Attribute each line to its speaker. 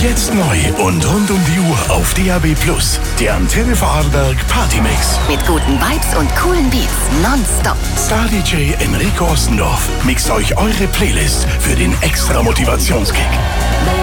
Speaker 1: Jetzt neu und rund um die Uhr auf DAB+. Der Antenne Vorarlberg Partymix.
Speaker 2: Mit guten Vibes und coolen Beats. Nonstop.
Speaker 1: Star-DJ Enrico Ostendorf mixt euch eure Playlist für den extra Motivationskick.